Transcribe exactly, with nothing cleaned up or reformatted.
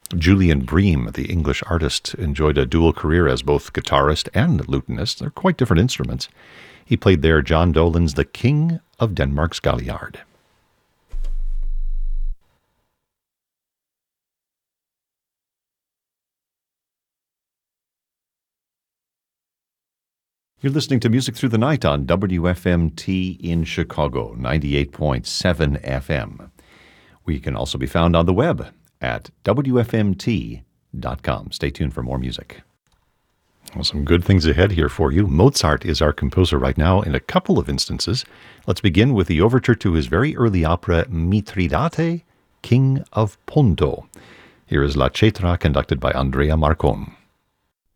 Julian Bream, the English artist, enjoyed a dual career as both guitarist and lutenist. They're quite different instruments. He played there John Dolan's The King of Denmark's Galliard. You're listening to Music Through the Night on W F M T in Chicago, ninety-eight point seven F M. We can also be found on the web at W F M T dot com. Stay tuned for more music. Well, some good things ahead here for you. Mozart is our composer right now in a couple of instances. Let's begin with the overture to his very early opera Mithridate, King of Ponto. Here is La Cetra, conducted by Andrea Marcon.